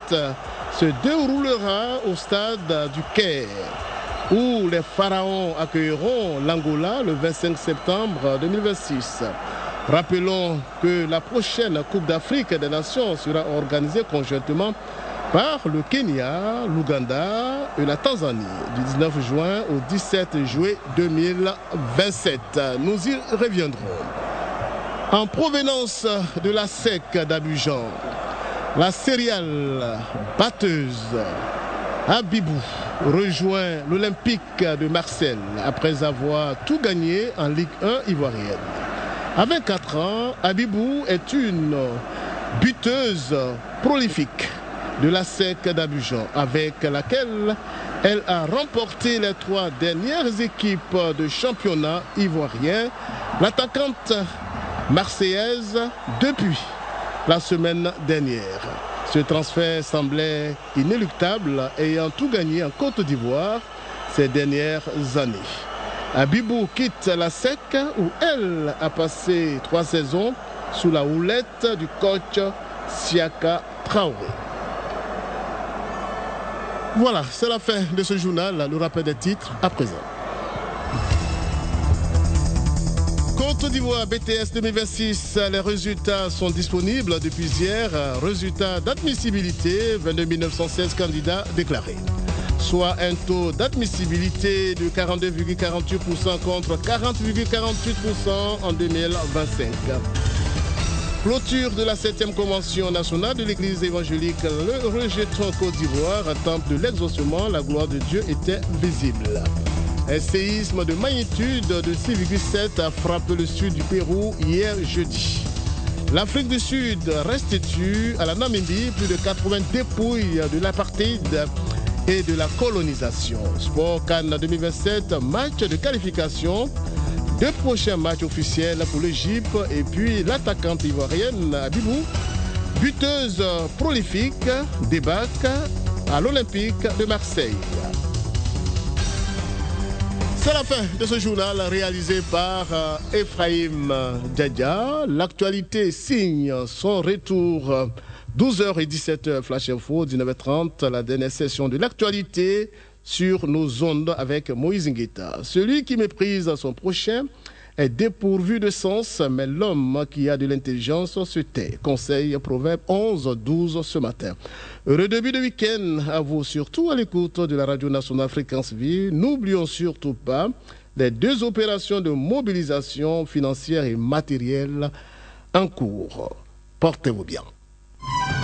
se déroulera au stade du Caire, où les Pharaons accueilleront l'Angola le 25 septembre 2026. Rappelons que la prochaine Coupe d'Afrique des Nations sera organisée conjointement par le Kenya, l'Ouganda et la Tanzanie du 19 juin au 17 juillet 2027. Nous y reviendrons. En provenance de la SEC d'Abidjan, la céréale batteuse Abibou rejoint l'Olympique de Marseille après avoir tout gagné en Ligue 1 ivoirienne. À 24 ans, Abibou est une buteuse prolifique de la SEC d'Abidjan, avec laquelle elle a remporté les 3 dernières équipes de championnat ivoirien. L'attaquante marseillaise depuis la semaine dernière. Ce transfert semblait inéluctable, ayant tout gagné en Côte d'Ivoire ces dernières années. Abibou quitte la SEC où elle a passé 3 saisons sous la houlette du coach Siaka Traoré. Voilà, c'est la fin de ce journal. Le rappel des titres à présent. Côte d'Ivoire BTS 2026, les résultats sont disponibles depuis hier. Résultats d'admissibilité, 22 916 candidats déclarés. Soit un taux d'admissibilité de 42,48% contre 40,48% en 2025. Clôture de la 7e convention nationale de l'église évangélique, le rejeton Côte d'Ivoire, temple de l'exaucement, la gloire de Dieu était visible. Un séisme de magnitude de 6,7 a frappé le sud du Pérou hier jeudi. L'Afrique du Sud restitue à la Namibie plus de 80 dépouilles de l'apartheid et de la colonisation. Sport Cannes 2027, match de qualification. 2 prochains matchs officiels pour l'Égypte et puis l'attaquante ivoirienne Abibou, buteuse prolifique, débarque à l'Olympique de Marseille. C'est la fin de ce journal réalisé par Ephraim Djadia. L'actualité signe son retour 12h et 17h Flash Info, 19h30, la dernière session de l'actualité sur nos ondes avec Moïse Ngueta. Celui qui méprise son prochain est dépourvu de sens, mais l'homme qui a de l'intelligence se tait. Conseil Proverbe 11-12 ce matin. Heureux début de week-end à vous, surtout à l'écoute de la Radio Nationale Fréquence Vie. N'oublions surtout pas les 2 opérations de mobilisation financière et matérielle en cours. Portez-vous bien.